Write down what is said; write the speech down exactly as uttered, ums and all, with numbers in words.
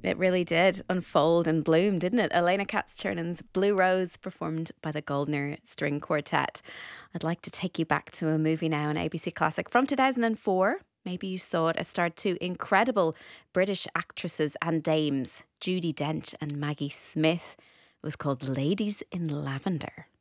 It really did unfold and bloom, didn't it? Elena Katz-Chernon's Blue Rose, performed by the Goldner String Quartet. I'd like to take you back to a movie now, an A B C classic from two thousand four. Maybe you saw it. It starred two incredible British actresses and dames, Judi Dench and Maggie Smith. It was called Ladies in Lavender.